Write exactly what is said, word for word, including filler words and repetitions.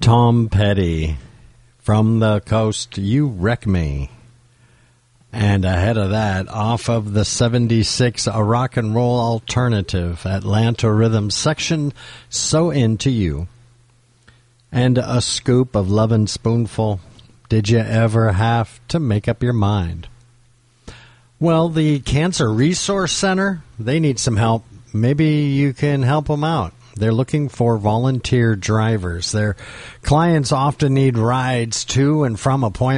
Tom Petty, From the Coast, You Wreck Me. And ahead of that, off of the seventy-six, a rock and roll alternative, Atlanta Rhythm section, So Into You. And a scoop of Lovin' Spoonful, Did You Ever Have to Make Up Your Mind? Well, the Cancer Resource Center, they need some help. Maybe you can help them out. They're looking for volunteer drivers. Their clients often need rides to and from appointments.